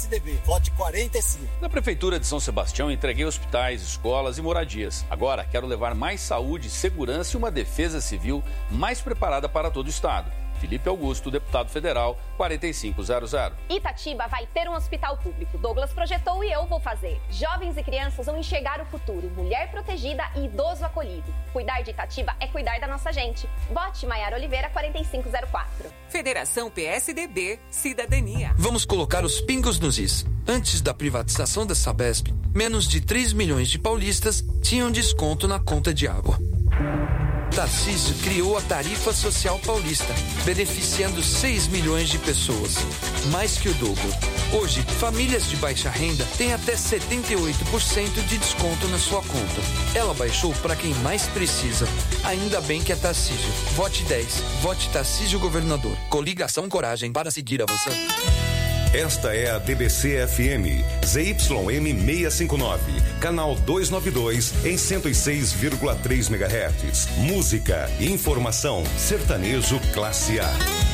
PSDB. Vote 45. Na Prefeitura de São Sebastião, entreguei hospitais, escolas e moradias. Agora, quero levar mais saúde, segurança e uma defesa civil mais preparada para todo o Estado. Felipe Augusto, deputado federal, 4500. Itatiba vai ter um hospital público. Douglas projetou e eu vou fazer. Jovens e crianças vão enxergar o futuro. Mulher protegida e idoso acolhido. Cuidar de Itatiba é cuidar da nossa gente. Vote Maiara Oliveira, 4504. Federação PSDB, Cidadania. Vamos colocar os pingos nos is. Antes da privatização da Sabesp, menos de 3 milhões de paulistas tinham desconto na conta de água. Tarcísio criou a Tarifa Social Paulista, beneficiando 6 milhões de pessoas, mais que o dobro. Hoje, famílias de baixa renda têm até 78% de desconto na sua conta. Ela baixou para quem mais precisa. Ainda bem que é Tarcísio. Vote 10. Vote Tarcísio Governador. Coligação Coragem para seguir avançando. Esta é a TBC-FM, ZYM 659, canal 292, em 106,3 MHz. Música, informação, sertanejo classe A.